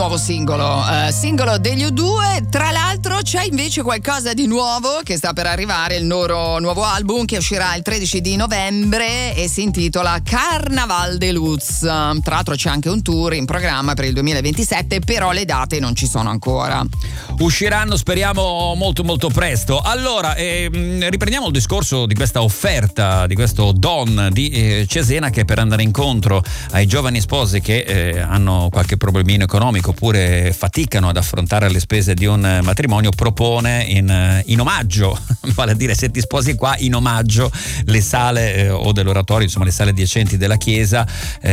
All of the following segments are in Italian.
Nuovo singolo degli U2. Tra l'altro c'è invece qualcosa di nuovo che sta per arrivare, il loro nuovo album che uscirà il 13 di novembre e si intitola Carnaval de Luz. Tra l'altro c'è anche un tour in programma per il 2027, però le date non ci sono ancora. Usciranno, speriamo, molto molto presto. Allora, riprendiamo il discorso di questa offerta, di questo don di Cesena, che per andare incontro ai giovani sposi che hanno qualche problemino economico oppure faticano ad affrontare le spese di un matrimonio, propone in omaggio, vale a dire se ti sposi qua, in omaggio le sale o dell'oratorio, insomma le sale adiacenti della chiesa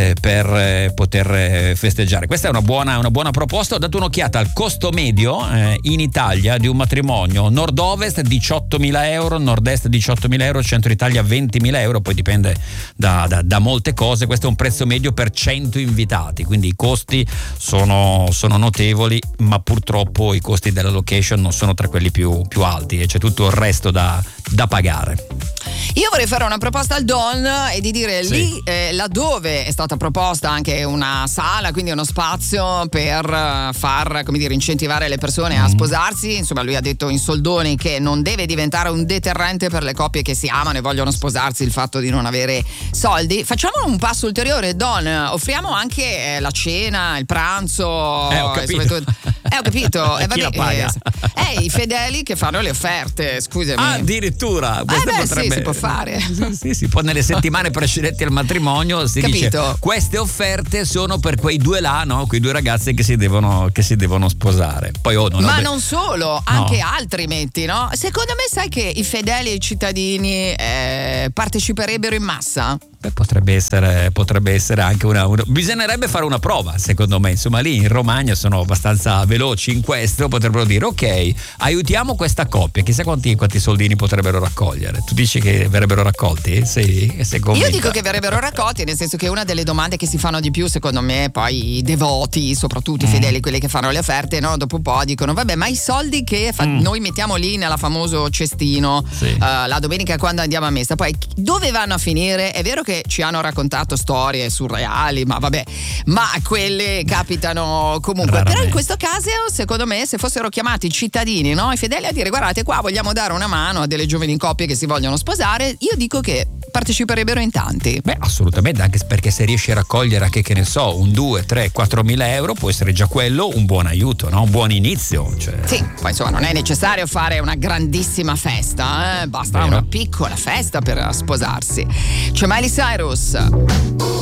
per poter festeggiare. Questa è una buona proposta. Ho dato un'occhiata al costo medio in Italia di un matrimonio: nord-ovest 18.000 euro, nord-est 18.000 euro, centro Italia 20.000 euro, poi dipende da molte cose. Questo è un prezzo medio per 100 invitati, quindi i costi sono notevoli, ma purtroppo i costi della location non sono tra quelli più alti e c'è tutto il resto da pagare. Io vorrei fare una proposta al Don e di dire sì. Lì laddove è stata proposta anche una sala, quindi uno spazio per far, come dire, incentivare le persone a sposarsi. Insomma, lui ha detto in soldoni che non deve diventare un deterrente per le coppie che si amano e vogliono sposarsi il fatto di non avere soldi. Facciamo un passo ulteriore, Don, offriamo anche la cena, il pranzo. Ho capito. Ho capito. Chi la paga? I fedeli che fanno le offerte, scusami. Addirittura. Potrebbe... sì, si può fare. Sì, si può. Nelle settimane precedenti al matrimonio si Capito. dice queste offerte sono per quei due là, no? Quei due ragazzi che si devono sposare. Poi non solo, anche altri metti, no? Secondo me sai che i fedeli e i cittadini parteciperebbero in massa? Beh, potrebbe essere anche una. Bisognerebbe fare una prova, secondo me. Insomma, lì in Romagna sono abbastanza veloci in questo. Potrebbero dire: ok, aiutiamo questa coppia. Chissà quanti soldini potrebbero raccogliere. Tu dici che verrebbero raccolti? Sei convinta? Io dico che verrebbero raccolti, nel senso che una delle domande che si fanno di più, secondo me, poi i devoti, soprattutto i fedeli, quelli che fanno le offerte, no? Dopo un po' dicono: vabbè, ma i soldi che noi mettiamo lì nella famoso cestino, sì. La domenica quando andiamo a messa, poi dove vanno a finire? È vero che ci hanno raccontato storie surreali, ma vabbè, ma quelle capitano comunque. Raramente. Però in questo caso, secondo me, se fossero chiamati i cittadini, no? I fedeli, a dire: guardate qua, vogliamo dare una mano a delle giovani coppie che si vogliono sposare, io dico che parteciperebbero in tanti. Beh, assolutamente, anche perché se riesci a raccogliere anche, che ne so, un 2, 3, 4.000 euro, può essere già quello un buon aiuto, no? Un buon inizio. Sì, poi insomma non è necessario fare una grandissima festa, basta una piccola festa per sposarsi. C'è Miley Cyrus.